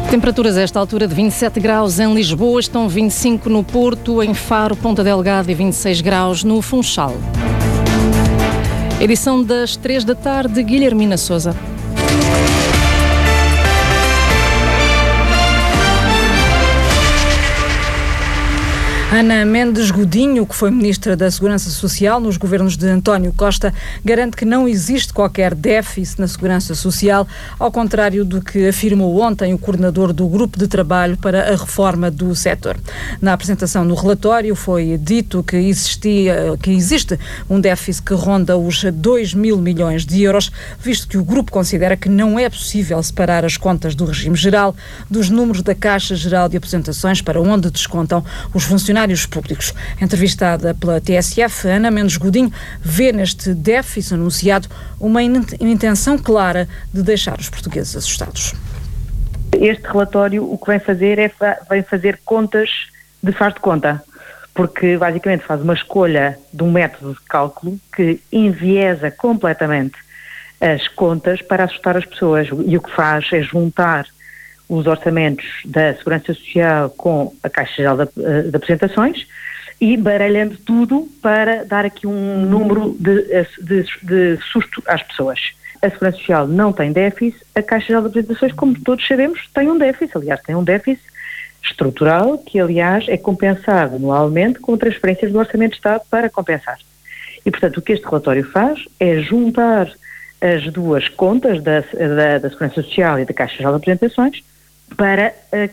Temperaturas a esta altura de 27 graus em Lisboa, estão 25 no Porto, em Faro, Ponta Delgada e 26 graus no Funchal. Edição das 3 da tarde, Guilhermina Sousa. Ana Mendes Godinho, que foi Ministra da Segurança Social nos governos de António Costa, garante que não existe qualquer déficit na Segurança Social, ao contrário do que afirmou ontem o coordenador do Grupo de Trabalho para a Reforma do setor. Na apresentação do relatório foi dito que existe um déficit que ronda os 2 mil milhões de euros, visto que o grupo considera que não é possível separar as contas do regime geral dos números da Caixa Geral de Apresentações, para onde descontam os funcionários públicos. Entrevistada pela TSF, Ana Mendes Godinho vê neste déficit anunciado uma intenção clara de deixar os portugueses assustados. Este relatório o que vem fazer vem fazer contas de faz de conta, porque basicamente faz uma escolha de um método de cálculo que enviesa completamente as contas para assustar as pessoas, e o que faz é juntar os orçamentos da Segurança Social com a Caixa Geral de Apresentações e baralhando tudo para dar aqui um número de susto às pessoas. A Segurança Social não tem déficit, a Caixa Geral de Apresentações, como todos sabemos, tem um déficit. Aliás, tem um déficit estrutural que, aliás, é compensado anualmente com transferências do Orçamento de Estado para compensar. E, portanto, o que este relatório faz é juntar as duas contas da Segurança Social e da Caixa Geral de Apresentações para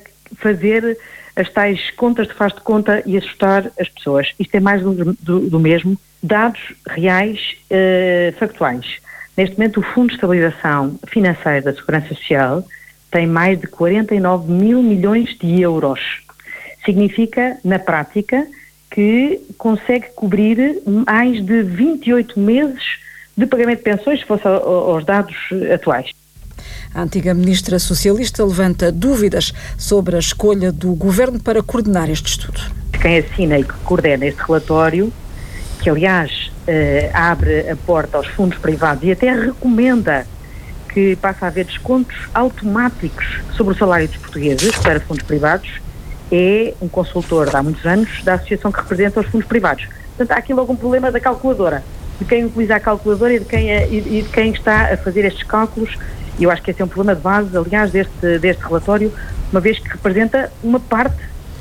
fazer as tais contas de faz de conta e assustar as pessoas. Isto é mais do mesmo. Dados reais, factuais. Neste momento, o Fundo de Estabilização Financeira da Segurança Social tem mais de 49 mil milhões de euros. Significa, na prática, que consegue cobrir mais de 28 meses de pagamento de pensões, se fosse aos dados atuais. A antiga ministra socialista levanta dúvidas sobre a escolha do governo para coordenar este estudo. Quem assina e que coordena este relatório, que aliás abre a porta aos fundos privados e até recomenda que passe a haver descontos automáticos sobre o salário dos portugueses para fundos privados, é um consultor de há muitos anos da associação que representa os fundos privados. Portanto, há aqui logo um problema da calculadora, de quem utiliza a calculadora e de quem está a fazer estes cálculos. E eu acho que esse é um problema de base, aliás, deste relatório, uma vez que representa uma parte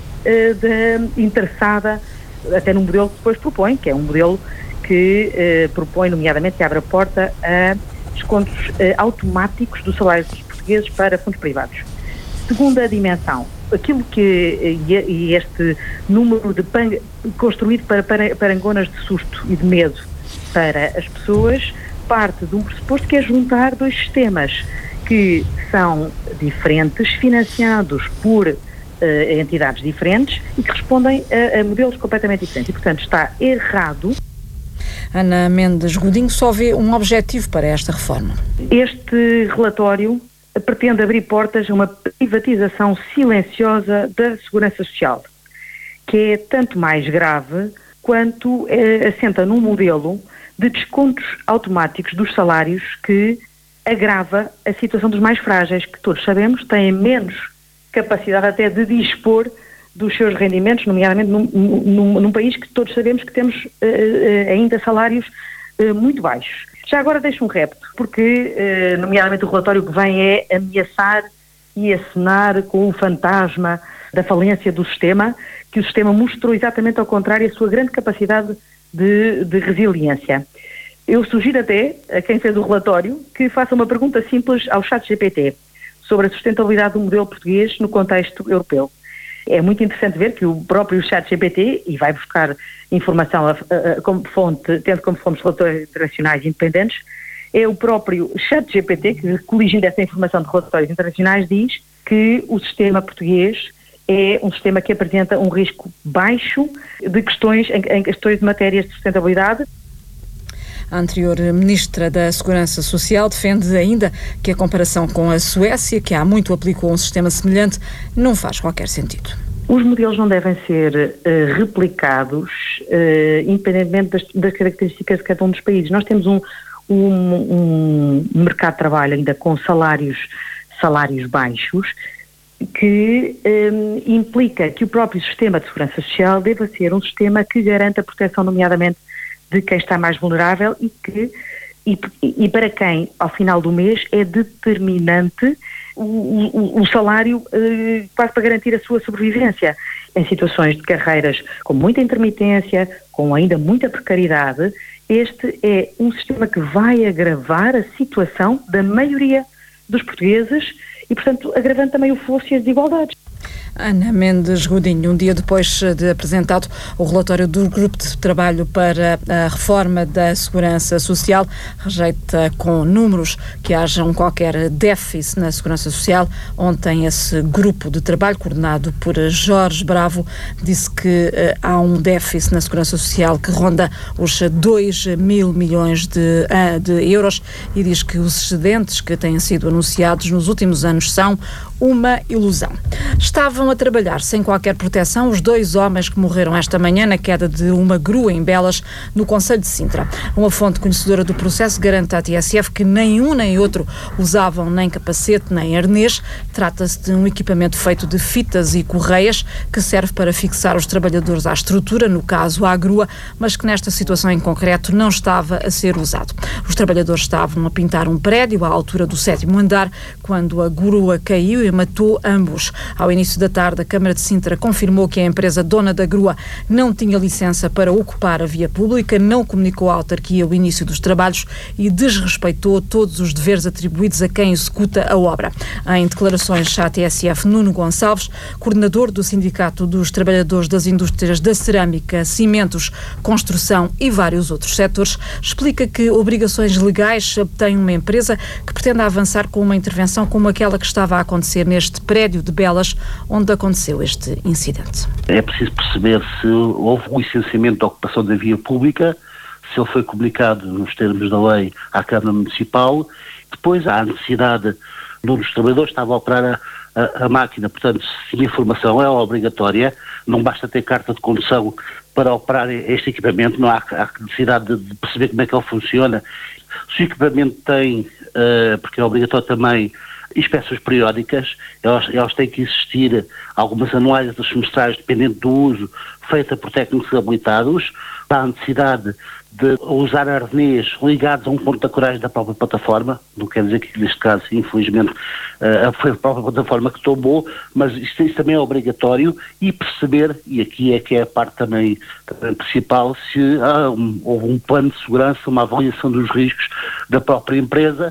interessada até no modelo que depois propõe, que é um modelo que propõe, nomeadamente, que abre a porta a descontos automáticos do salário dos portugueses para fundos privados. Segunda dimensão, aquilo que este número construído para parangonas de susto e de medo para as pessoas, parte de um pressuposto que é juntar dois sistemas que são diferentes, financiados por entidades diferentes e que respondem a modelos completamente diferentes. E, portanto, está errado. Ana Mendes Godinho só vê um objetivo para esta reforma. Este relatório pretende abrir portas a uma privatização silenciosa da Segurança Social, que é tanto mais grave quanto assenta num modelo de descontos automáticos dos salários que agrava a situação dos mais frágeis, que todos sabemos têm menos capacidade até de dispor dos seus rendimentos, nomeadamente num país que todos sabemos que temos ainda salários muito baixos. Já agora deixo um repto, porque nomeadamente o relatório que vem é ameaçar e acenar com o fantasma da falência do sistema, que o sistema mostrou exatamente ao contrário a sua grande capacidade de resiliência. Eu sugiro até a quem fez o relatório que faça uma pergunta simples ao ChatGPT sobre a sustentabilidde do modelo português no contexto europeu. É muito interessante ver que o próprio ChatGPT, e vai buscar informação como fonte, tendo como fontes relatórios internacionais independentes, é o próprio ChatGPT que, coligindo essa informação de relatórios internacionais, diz que o sistema português é um sistema que apresenta um risco baixo de questões em questões de matérias de sustentabilidade. A anterior Ministra da Segurança Social defende ainda que a comparação com a Suécia, que há muito aplicou um sistema semelhante, não faz qualquer sentido. Os modelos não devem ser replicados independentemente das características de cada um dos países. Nós temos um mercado de trabalho ainda com salários baixos, que implica que o próprio sistema de segurança social deva ser um sistema que garanta a proteção, nomeadamente, de quem está mais vulnerável e para quem, ao final do mês, é determinante o salário quase para garantir a sua sobrevivência. Em situações de carreiras com muita intermitência, com ainda muita precariedade, este é um sistema que vai agravar a situação da maioria dos portugueses e, portanto, agravando também o fosso e as desigualdades. Ana Mendes Godinho, um dia depois de apresentado o relatório do Grupo de Trabalho para a Reforma da Segurança Social, rejeita com números que haja qualquer déficit na Segurança Social. Ontem esse grupo de trabalho, coordenado por Jorge Bravo, disse que há um déficit na Segurança Social que ronda os 2 mil milhões de euros e diz que os excedentes que têm sido anunciados nos últimos anos são uma ilusão. Estavam a trabalhar sem qualquer proteção os 2 homens que morreram esta manhã na queda de uma grua em Belas, no concelho de Sintra. Uma fonte conhecedora do processo garante à TSF que nem um nem outro usavam nem capacete nem arnês. Trata-se de um equipamento feito de fitas e correias que serve para fixar os trabalhadores à estrutura, no caso à grua, mas que nesta situação em concreto não estava a ser usado. Os trabalhadores estavam a pintar um prédio à altura do 7º andar quando a grua caiu e matou ambos. Ao início da tarde, a Câmara de Sintra confirmou que a empresa dona da grua não tinha licença para ocupar a via pública, não comunicou à autarquia o início dos trabalhos e desrespeitou todos os deveres atribuídos a quem executa a obra. Em declarações à TSF, Nuno Gonçalves, coordenador do Sindicato dos Trabalhadores das Indústrias da Cerâmica, Cimentos, Construção e vários outros setores, explica que obrigações legais tem uma empresa que pretende avançar com uma intervenção como aquela que estava a acontecer neste prédio de Belas, onde aconteceu este incidente. É preciso perceber se houve um licenciamento de ocupação da via pública, se ele foi comunicado nos termos da lei à Câmara Municipal. Depois há a necessidade de um dos trabalhadores estava a operar a máquina, portanto, se a informação é obrigatória, não basta ter carta de condução para operar este equipamento, não há necessidade de perceber como é que ele funciona. Se o equipamento tem, porque é obrigatório também, inspeções periódicas, elas têm que existir, algumas anuais, outras semestrais, dependendo do uso, feita por técnicos habilitados. Há a necessidade de usar arnês ligados a um ponto de ancoragem da própria plataforma, não quer dizer que neste caso, infelizmente, foi a própria plataforma que tombou, mas isso também é obrigatório, e perceber, e aqui é que é a parte também principal, se houve um plano de segurança, uma avaliação dos riscos da própria empresa,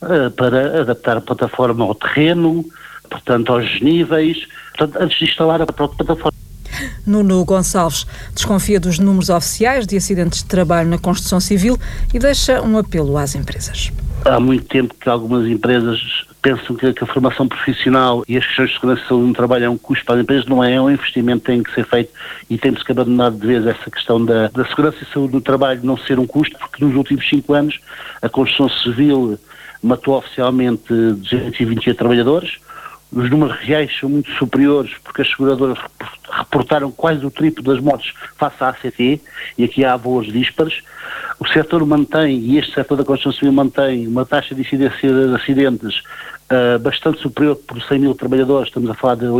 para adaptar a plataforma ao terreno, portanto aos desníveis, portanto, antes de instalar a própria plataforma. Nuno Gonçalves desconfia dos números oficiais de acidentes de trabalho na construção civil e deixa um apelo às empresas. Há muito tempo que algumas empresas pensam que a formação profissional e as questões de segurança e saúde no trabalho é um custo para as empresas. Não é, um investimento que tem que ser feito e temos que abandonar de vez essa questão da segurança e saúde no trabalho não ser um custo, porque nos últimos 5 anos a construção civil matou oficialmente 228 trabalhadores. Os números reais são muito superiores porque as seguradoras reportaram quase o triplo das mortes face à ACT, e aqui há valores díspares. O setor mantém, e este setor da construção civil mantém, uma taxa de incidência de acidentes bastante superior por 100 mil trabalhadores, estamos a falar de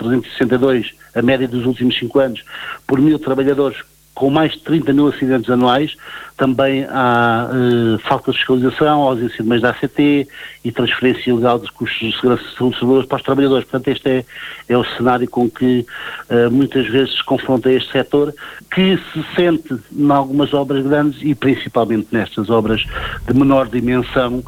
8.362, a média dos últimos 5 anos, por 1.000 trabalhadores, com mais de 30 mil acidentes anuais. Também há falta de fiscalização, ausência de meios da ACT e transferência ilegal de custos de segurança e saúde para os trabalhadores. Portanto, este é o cenário com que muitas vezes se confronta este setor, que se sente em algumas obras grandes e principalmente nestas obras de menor dimensão.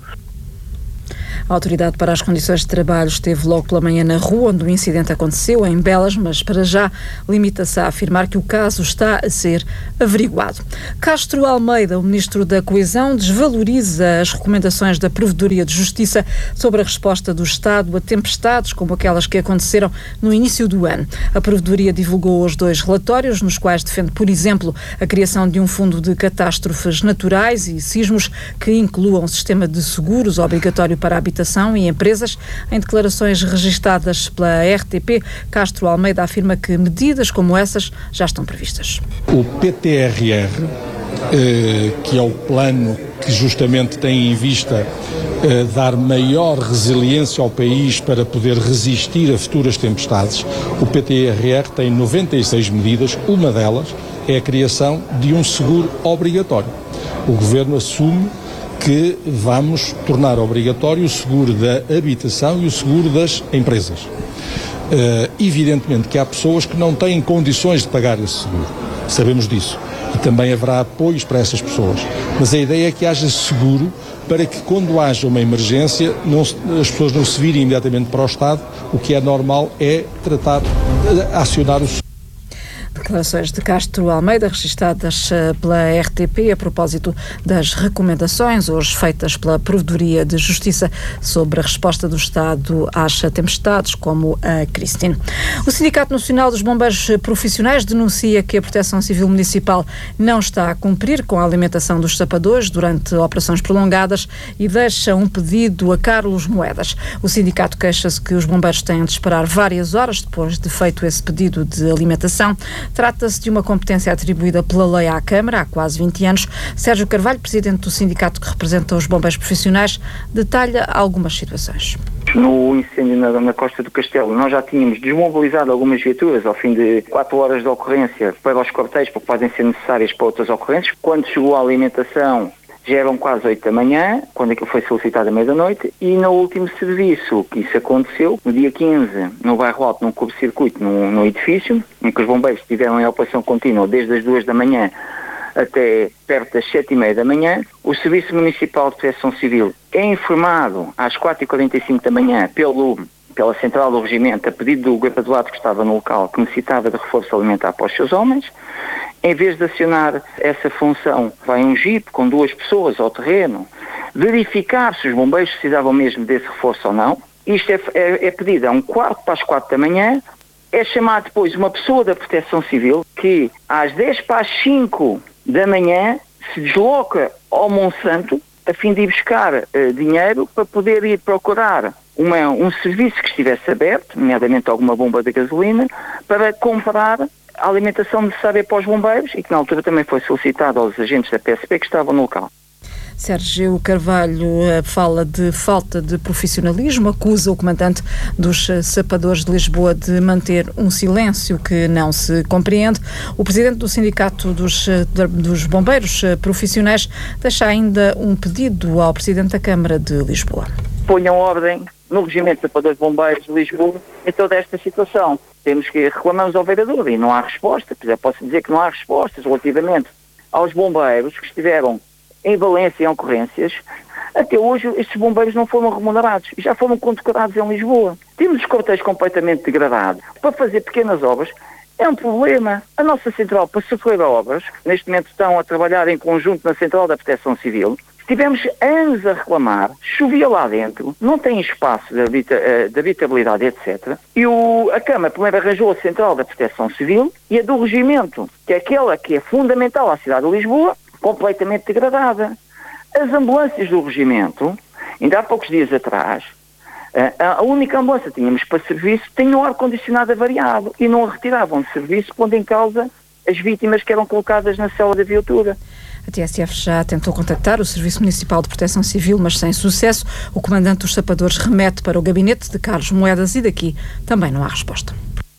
A Autoridade para as Condições de Trabalho esteve logo pela manhã na rua onde o incidente aconteceu, em Belas, mas para já limita-se a afirmar que o caso está a ser averiguado. Castro Almeida, o Ministro da Coesão, desvaloriza as recomendações da Provedoria de Justiça sobre a resposta do Estado a tempestades como aquelas que aconteceram no início do ano. A Provedoria divulgou os 2 relatórios, nos quais defende, por exemplo, a criação de um fundo de catástrofes naturais e sismos que inclua um sistema de seguros obrigatório para a habitação e empresas. Em declarações registadas pela RTP, Castro Almeida afirma que medidas como essas já estão previstas. O PTRR, que é o Plano que justamente tem em vista dar maior resiliência ao país para poder resistir a futuras tempestades. O PTRR tem 96 medidas, uma delas é a criação de um seguro obrigatório. O Governo assume que vamos tornar obrigatório o seguro da habitação e o seguro das empresas. Evidentemente que há pessoas que não têm condições de pagar esse seguro, sabemos disso, e também haverá apoios para essas pessoas, mas a ideia é que haja seguro para que quando haja uma emergência as pessoas não se virem imediatamente para o Estado. O que é normal é acionar o seguro. Declarações de Castro Almeida, registadas pela RTP a propósito das recomendações hoje feitas pela Provedoria de Justiça sobre a resposta do Estado às tempestades, como a Christine. O Sindicato Nacional dos Bombeiros Profissionais denuncia que a Proteção Civil Municipal não está a cumprir com a alimentação dos sapadores durante operações prolongadas e deixa um pedido a Carlos Moedas. O sindicato queixa-se que os bombeiros têm de esperar várias horas depois de feito esse pedido de alimentação. Trata-se de uma competência atribuída pela lei à Câmara há quase 20 anos. Sérgio Carvalho, presidente do sindicato que representa os bombeiros profissionais, detalha algumas situações. No incêndio na Costa do Castelo, nós já tínhamos desmobilizado algumas viaturas ao fim de 4 horas de ocorrência para os quartéis, porque podem ser necessárias para outras ocorrências. Quando chegou a alimentação, já eram quase 8 da manhã, quando aquilo foi solicitado à meia-da-noite, e no último serviço que isso aconteceu, no dia 15, no bairro Alto, num curto-circuito, no edifício, em que os bombeiros estiveram em operação contínua desde as 2 da manhã até perto das 7h30 da manhã, o Serviço Municipal de Proteção Civil é informado às 4h45 da manhã pela Central do Regimento, a pedido do graduado que estava no local, que necessitava de reforço alimentar para os seus homens. Em vez de acionar essa função, vai um jipe com 2 pessoas ao terreno, verificar se os bombeiros precisavam mesmo desse reforço ou não. Isto é pedido a 4:15 da manhã, é chamado depois uma pessoa da Proteção Civil que às 10:05 da manhã se desloca ao Monsanto a fim de ir buscar dinheiro para poder ir procurar um serviço que estivesse aberto, nomeadamente alguma bomba de gasolina, para comprar a alimentação necessária para os bombeiros e que na altura também foi solicitado aos agentes da PSP que estavam no local. Sérgio Carvalho fala de falta de profissionalismo, acusa o comandante dos sapadores de Lisboa de manter um silêncio que não se compreende. O presidente do Sindicato dos Bombeiros Profissionais deixa ainda um pedido ao presidente da Câmara de Lisboa. Ponham ordem no Regimento de Sapadores de Bombeiros de Lisboa em toda esta situação. Reclamamos ao vereador e não há resposta. Posso dizer que não há respostas relativamente aos bombeiros que estiveram em Valência em ocorrências. Até hoje estes bombeiros não foram remunerados e já foram condecorados em Lisboa. Temos os quartéis completamente degradados. Para fazer pequenas obras é um problema. A nossa central, para sofrer obras, neste momento estão a trabalhar em conjunto na Central da Proteção Civil. Tivemos anos a reclamar, chovia lá dentro, não tem espaço de habitabilidade, etc. E a Câmara primeiro arranjou a Central da Proteção Civil e a do Regimento, que é aquela que é fundamental à cidade de Lisboa, completamente degradada. As ambulâncias do Regimento, ainda há poucos dias atrás, a única ambulância que tínhamos para serviço tinha um ar-condicionado avariado e não a retiravam de serviço, pondo em causa as vítimas que eram colocadas na cela da viatura. A TSF já tentou contactar o Serviço Municipal de Proteção Civil, mas sem sucesso. O comandante dos sapadores remete para o gabinete de Carlos Moedas e daqui também não há resposta.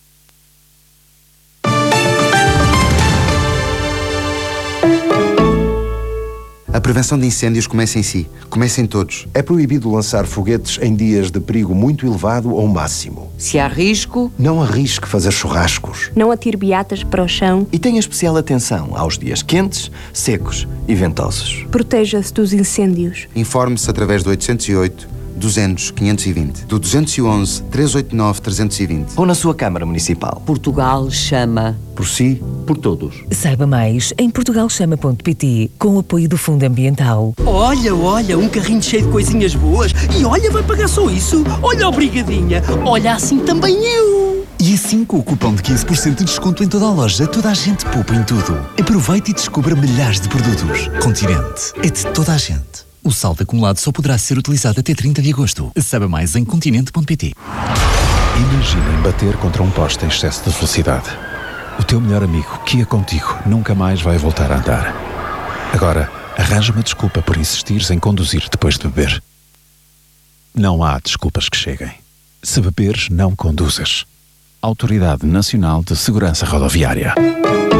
A prevenção de incêndios começa em si. Começa em todos. É proibido lançar foguetes em dias de perigo muito elevado ou máximo. Se há risco, não arrisque fazer churrascos. Não atire beatas para o chão. E tenha especial atenção aos dias quentes, secos e ventosos. Proteja-se dos incêndios. Informe-se através do 808 200 520, do 211 389 320 ou na sua Câmara Municipal. Portugal chama. Por si, por todos. Saiba mais em portugalchama.pt, com o apoio do Fundo Ambiental. Olha, um carrinho cheio de coisinhas boas. E olha, vai pagar só isso. Olha, obrigadinha. Olha, assim também eu. E assim, com o cupom de 15% de desconto em toda a loja, toda a gente poupa em tudo. Aproveite e descubra milhares de produtos. Continente é de toda a gente. O saldo acumulado só poderá ser utilizado até 30 de agosto. Saiba mais em continente.pt. Imaginem bater contra um poste em excesso de velocidade. O teu melhor amigo, que ia contigo, nunca mais vai voltar a andar. Agora, Arranja uma desculpa por insistires em conduzir depois de beber. Não há desculpas que cheguem. Se beberes, não conduzas. Autoridade Nacional de Segurança Rodoviária.